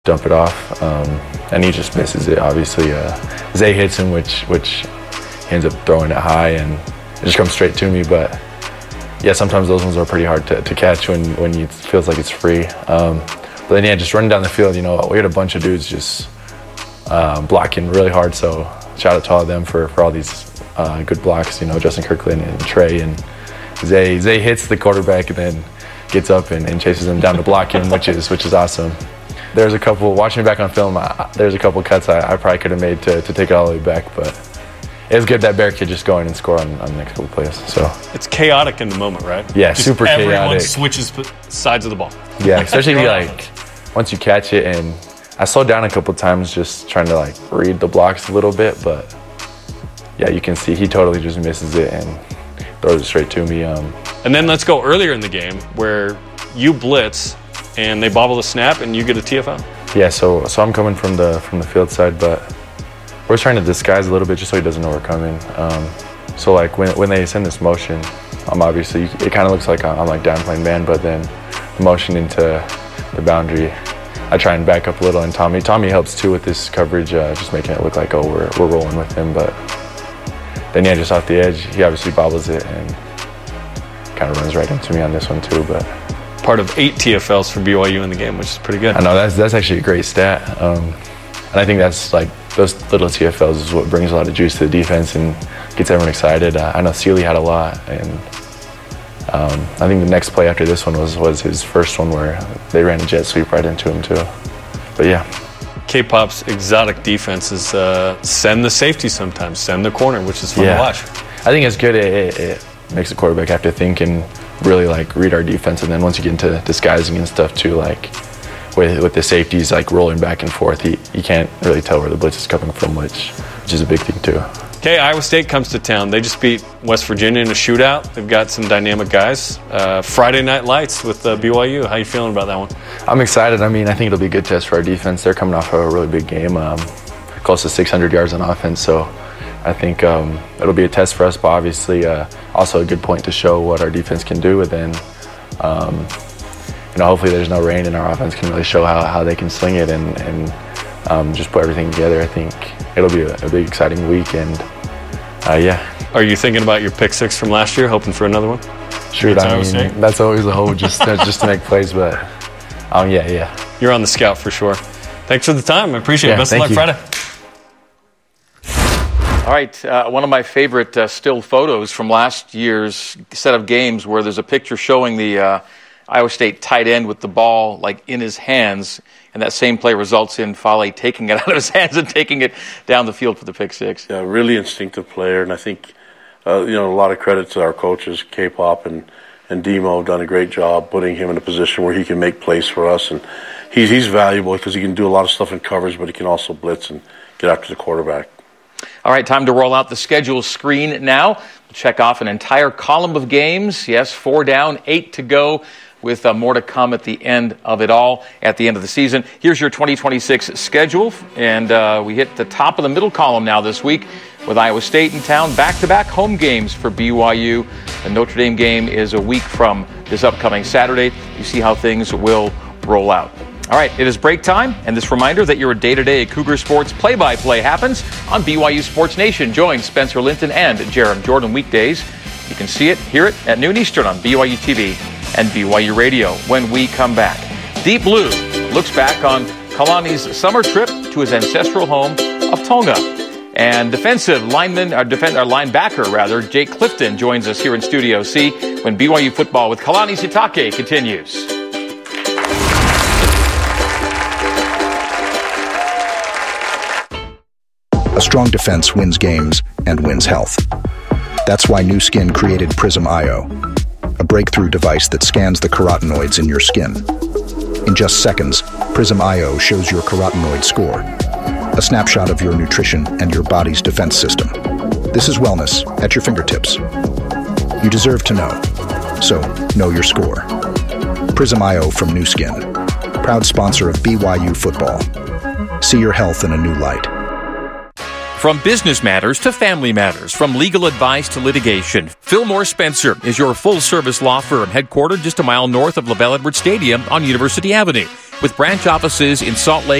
dump it off, and he just misses it. Obviously, Zay hits him, which he ends up throwing it high, and it just comes straight to me. But yeah, sometimes those ones are pretty hard to catch when it feels like it's free. But then yeah, just running down the field, we had a bunch of dudes just blocking really hard. So shout out to all of them for all these good blocks. Justin Kirkland and Trey and Zay. Zay hits the quarterback and then gets up and chases him down to block him, which is awesome. There's a couple, watching it back on film, there's a couple cuts I probably could have made to take it all the way back, but it was good that Bear kid just go in and score on the next couple plays. So it's chaotic in the moment, right? Yeah, just super chaotic. Everyone switches sides of the ball. Yeah, especially once you catch it, and I slowed down a couple times just trying to read the blocks a little bit, but yeah, you can see he totally just misses it and throws it straight to me. And then let's go earlier in the game where you blitz and they bobble the snap and you get a TFL. Yeah, so I'm coming from the field side, but we're trying to disguise a little bit just so he doesn't know we're coming. So when they send this motion, obviously it kind of looks like I'm downplaying man, but then the motion into the boundary, I try and back up a little, and Tommy helps too with this coverage, just making it look like we're rolling with him. But then yeah, just off the edge, he obviously bobbles it and kind of runs right into me on this one too. But part of 8 TFLs for BYU in the game, which is pretty good. I know that's actually a great stat, and I think that's those little TFLs is what brings a lot of juice to the defense and gets everyone excited. I know Sealy had a lot, and I think the next play after this one was his first one where they ran a jet sweep right into him too. But yeah. K-Pop's exotic defenses send the safety sometimes, send the corner, which is fun to watch. I think it's good. It makes the quarterback have to think and really read our defense, and then once you get into disguising and stuff too, with the safeties rolling back and forth, you can't really tell where the blitz is coming from, which is a big thing too. Okay, Iowa State comes to town. They just beat West Virginia in a shootout. They've got some dynamic guys. Friday Night Lights with BYU. How you feeling about that one? I'm excited. I think it'll be a good test for our defense. They're coming off a really big game, close to 600 yards on offense, so I think it'll be a test for us, but obviously also a good point to show what our defense can do. And then, hopefully there's no rain and our offense can really show how they can sling it and just put everything together. I think it'll be a big, exciting week, and yeah. Are you thinking about your pick 6 from last year, hoping for another one? Sure, that's always the hope, just to make plays, but yeah. You're on the scout for sure. Thanks for the time. I appreciate it. Best of luck Friday. All right, one of my favorite still photos from last year's set of games where there's a picture showing the Iowa State tight end with the ball in his hands, and that same play results in Fale taking it out of his hands and taking it down the field for the pick 6. Yeah, really instinctive player, and I think a lot of credit to our coaches, K-Pop and Demo, have done a great job putting him in a position where he can make plays for us, and he's valuable because he can do a lot of stuff in coverage, but he can also blitz and get after the quarterback. All right, time to roll out the schedule screen now. We'll check off an entire column of games. Yes, 4 down, 8 to go, with more to come at the end of it all, at the end of the season. Here's your 2026 schedule, and we hit the top of the middle column now this week with Iowa State in town. Back-to-back home games for BYU. The Notre Dame game is a week from this upcoming Saturday. You see how things will roll out. All right, it is break time, and this reminder that your day-to-day Cougar Sports play-by-play happens on BYU Sports Nation. Join Spencer Linton and Jerem Jordan weekdays. You can see it, hear it at noon Eastern on BYU TV and BYU Radio when we come back. Deep Blue looks back on Kalani's summer trip to his ancestral home of Tonga. And defensive linebacker, Jake Clifton joins us here in Studio C when BYU football with Kalani Sitake continues. A strong defense wins games and wins health. That's why Nu Skin created Prism IO, a breakthrough device that scans the carotenoids in your skin. In just seconds, Prism IO shows your carotenoid score, a snapshot of your nutrition and your body's defense system. This is wellness at your fingertips. You deserve to know, so know your score. Prism IO from Nu Skin, proud sponsor of BYU football. See your health in a new light. From business matters to family matters, from legal advice to litigation, Fillmore Spencer is your full-service law firm headquartered just a mile north of LaBelle Edwards Stadium on University Avenue. with branch offices in Salt Lake,